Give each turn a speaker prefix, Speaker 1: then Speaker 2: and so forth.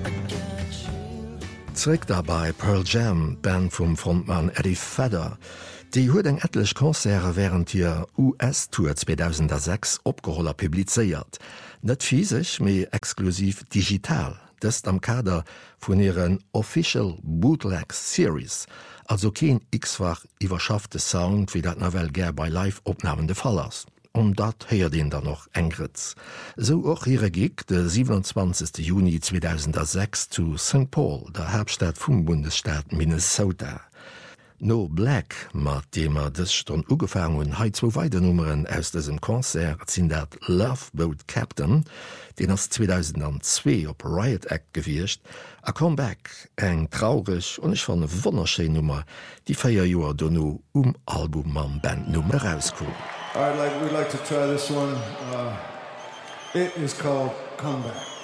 Speaker 1: Zréck dabei Pearl Jam, Band vum Frontmann Eddie Vedder, déi huet eng etlech Konzere während hier US-Tour 2006 opgeholler publizeiert. Net physisch méi exklusiv digital, dëst am Kader vun ihren Official Bootleg Series, also keen x-fach iwwerschaffte Sound wie dat Novel gär bei Live-Opnamen de Fall ass. Dat heiert den da noch engretz. So och ihre Gig de 27. Juni 2006 zu St. Paul, der Hauptstadt vum Bundesstaat Minnesota. No Black, mat demer dës Stonn ugefang hun heit 2 Weidenummeren aus diesem Konzert sinn dat Love Boat Captain, den ass 2002 op Riot Act gewircht, a Comeback eng traurig und ich fan e wonnerscheen Nummer, die 4 Joer donno Album am Bandnummer rauskom.
Speaker 2: We'd like to try this one. It is called Comeback.